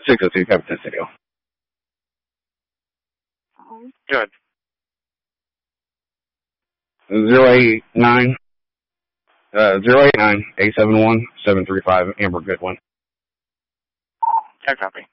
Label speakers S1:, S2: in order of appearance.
S1: 602 Capitan Studio.
S2: Good.
S1: 089 871 735 Amber Goodwin.
S2: I copy.